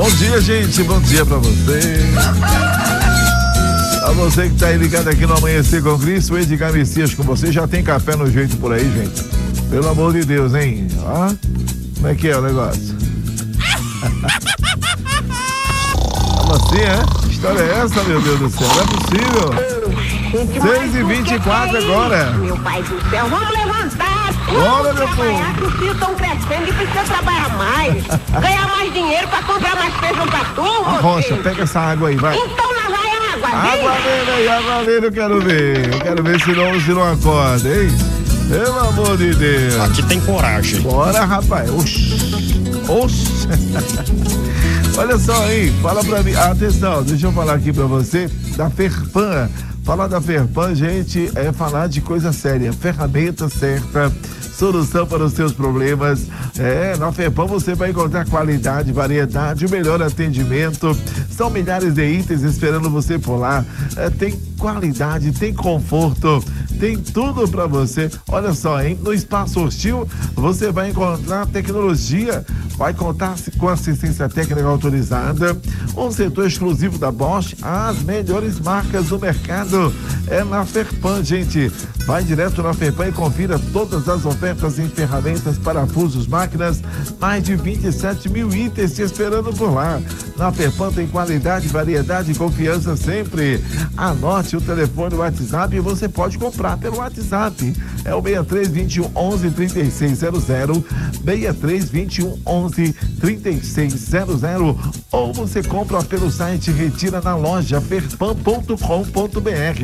Bom dia, gente. Bom dia pra você. Pra você que tá aí ligado aqui no Amanhecer com Cristo, o Edgar Messias com você. Já tem café no jeito por aí, gente? Pelo amor de Deus, hein? Ó, como é que é o negócio? Como assim, é? Que história é essa, meu Deus do céu? Não é possível. 6h24 agora. Meu pai do céu, vamos levantar. Bora, meu povo. Os filhos estão crescendo e precisa trabalhar mais. Ganhar mais dinheiro pra comprar mais feijão pra turma. Rocha, pega essa água aí, vai. Então lá vai a água. Água nele aí, água nele, eu quero ver. Eu quero ver se não acorda, hein? Pelo amor de Deus. Aqui tem coragem. Bora, rapaz. Oxi. Olha só aí, fala pra mim. Atenção, deixa eu falar aqui pra você da Ferpan. Falar da Ferpan, gente, é falar de coisa séria. Ferramenta certa, solução para os seus problemas. Na Ferpan você vai encontrar qualidade, variedade, o melhor atendimento. São milhares de itens esperando você por lá. Tem qualidade, tem conforto, tem tudo para você. Olha só, hein? No Espaço Hostil você vai encontrar tecnologia, vai contar com assistência técnica autorizada, um setor exclusivo da Bosch, as melhores marcas do mercado é na Ferpan, gente. Vai direto na Ferpan e confira todas as ofertas em ferramentas, parafusos, máquinas, mais de 27 mil itens te esperando por lá. Na Ferpan tem qualidade, variedade e confiança sempre. Anote o telefone, o WhatsApp, e você pode comprar pelo WhatsApp. É o 6321 11 3600, 6321 11 3600, ou você compra pelo site, retira na loja ferpan.com.br.